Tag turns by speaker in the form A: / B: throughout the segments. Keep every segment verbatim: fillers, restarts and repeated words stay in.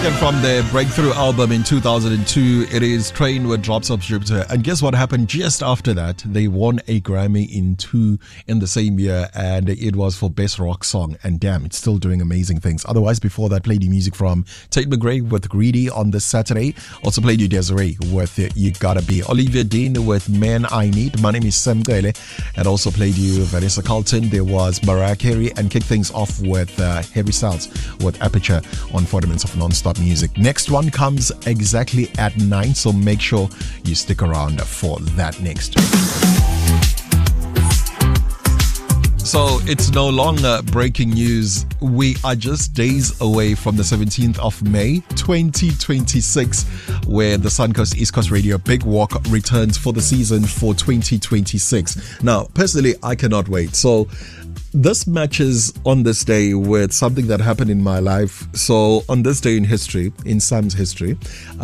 A: Taken from their breakthrough album in two thousand two, it is Train with Drops of Jupiter. And guess what happened just after that? They won a Grammy in two in the same year, and it was for Best Rock Song. And damn, it's still doing amazing things. Otherwise, before that, played the music from Tate McRae with Greedy on this Saturday. Also played you Desiree with You Gotta Be. Olivia Dean with Man I Need. My name is Sam Gale. And also played you Vanessa Carlton. There was Mariah Carey, and kicked things off with uh, Harry Styles with Aperture on forty minutes of non-stop music. Next one comes exactly at nine, so make sure you stick around for that next. So it's no longer breaking news. We are just days away from the seventeenth of May twenty twenty-six, where the Suncoast East Coast Radio Big Walk returns for the season for twenty twenty-six. Now, personally, I cannot wait. So this matches on this day with something that happened in my life. So on this day in history, in Sam's history,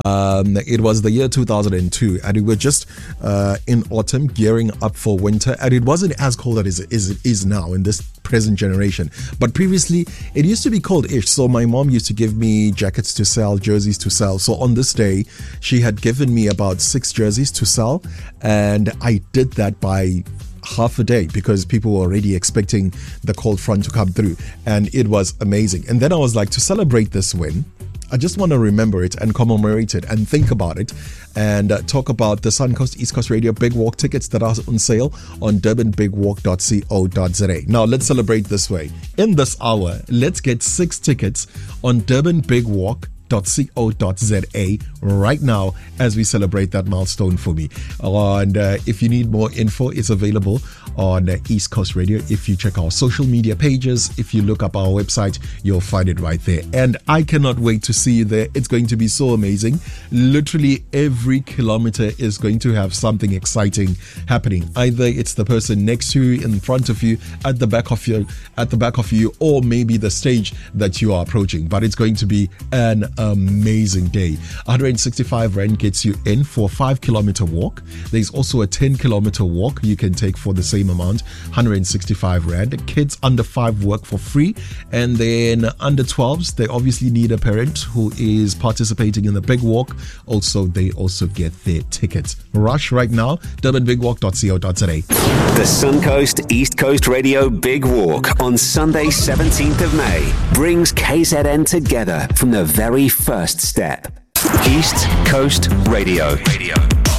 A: um, it was the year two thousand two, and we were just uh, in autumn, gearing up for winter, and it wasn't as cold as it is, it is now in this present generation. But previously, it used to be cold-ish. So my mom used to give me jackets to sell, jerseys to sell. So on this day, she had given me about six jerseys to sell, and I did that by half a day because people were already expecting the cold front to come through, and it was amazing. And then I was like, to celebrate this win, I just want to remember it and commemorate it and think about it and uh, talk about the Suncoast East Coast Radio Big Walk tickets that are on sale on durban big walk dot co dot za. Now let's celebrate this way. In this hour, let's get six tickets on durban big walk dot co dot za right now as we celebrate that milestone for me. And uh, if you need more info, it's available on uh, East Coast Radio. If you check our social media pages, if you look up our website, you'll find it right there. And I cannot wait to see you there. It's going to be so amazing. Literally every kilometer is going to have something exciting happening. Either it's the person next to you, in front of you, at the back of you, at the back of you, or maybe the stage that you are approaching. But it's going to be an amazing day. one hundred sixty-five rand gets you in for a five kilometer walk. There's also a ten kilometer walk you can take for the same amount, one hundred sixty-five rand. Kids under five work for free, and then under twelves, they obviously need a parent who is participating in the big walk. Also, they also get their tickets. Rush right now, durban big walk dot co dot za.
B: The Suncoast East Coast Radio Big Walk on Sunday seventeenth of May brings K Z N together from the very first step. East Coast Radio. Radio.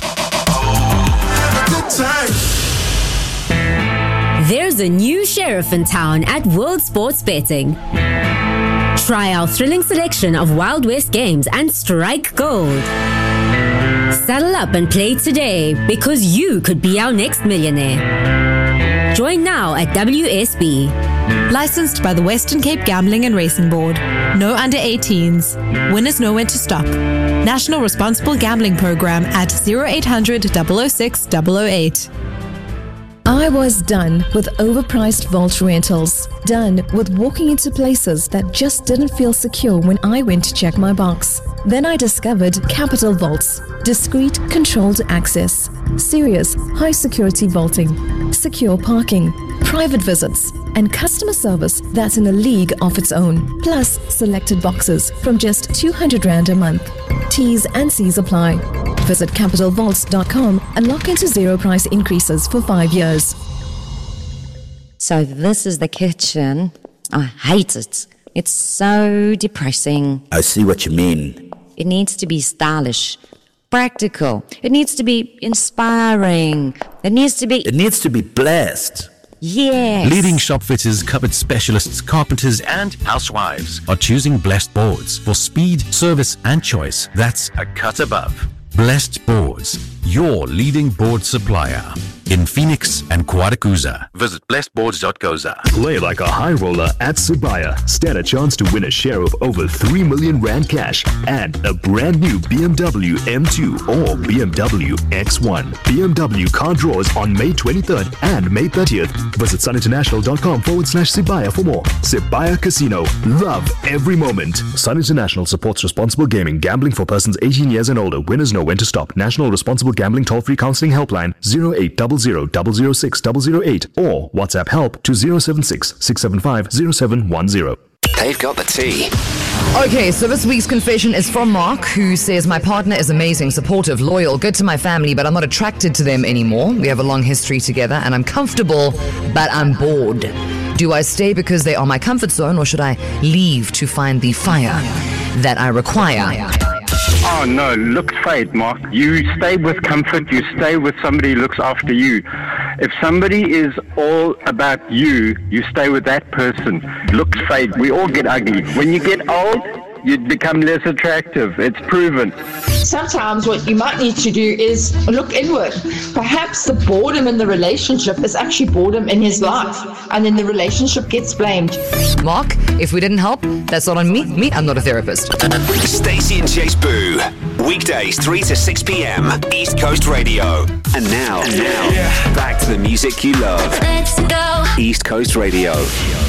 C: Good time.
D: There's a new sheriff in town at World Sports Betting. Try our thrilling selection of Wild West games and strike gold. Saddle up and play today because you could be our next millionaire. Join now at W S B.
E: Licensed by the Western Cape Gambling and Racing Board. No under eighteens. Winners know when to stop. National Responsible Gambling Program at zero eight hundred, double oh six, double oh eight.
F: I was done with overpriced vault rentals. Done with walking into places that just didn't feel secure when I went to check my box. Then I discovered Capital Vaults. Discreet, controlled access. Serious, high security vaulting. Secure parking. Private visits. And customer service that's in a league of its own. Plus selected boxes from just two hundred rand a month. T's and C's apply. Visit capital vaults dot com and lock into zero price increases for five years.
G: So this is the kitchen. I hate it. It's so depressing.
H: I see what you mean.
G: It needs to be stylish, practical. It needs to be inspiring. It needs to be...
H: It needs to be blessed.
G: Yes.
I: Leading shop fitters, cupboard specialists, carpenters, and housewives are choosing Blessed Boards for speed, service, and choice. That's a cut above. Blessed Boards, your leading board supplier in Phoenix and Quadacooza. Visit blessed boards dot co dot za.
J: Play like a high roller at Sibaya. Stand a chance to win a share of over three million rand cash and a brand new B M W M two or B M W X one. B M W car draws on May twenty-third and May thirtieth. Visit suninternational.com forward slash Sibaya for more. Sibaya Casino. Love every moment. Sun International supports responsible gaming. Gambling for persons eighteen years and older. Winners know when to stop. National Responsible Gambling Toll-Free Counseling Helpline zero eight zero zero zero zero six zero zero eight or WhatsApp help to zero seven six six seven five zero seven one zero.
B: They've got the tea.
C: Okay, so this week's confession is from Mark, who says, my partner is amazing, supportive, loyal, good to my family, but I'm not attracted to them anymore. We have a long history together and I'm comfortable, but I'm bored. Do I stay because they are my comfort zone, or should I leave to find the fire that I require?
K: Oh no, looks fade, Mark. You stay with comfort, you stay with somebody who looks after you. If somebody is all about you, you stay with that person. Looks fade. We all get ugly. When you get old, you become less attractive. It's proven.
L: Sometimes what you might need to do is look inward. Perhaps the boredom in the relationship is actually boredom in his life, and then the relationship gets blamed.
C: Mark, if we didn't help, that's not on me. Me, I'm not a therapist.
B: Stacey and Chase Boo. Weekdays three to six p.m. East Coast Radio. And now, and now, back to the music you love. Let's go. East Coast Radio.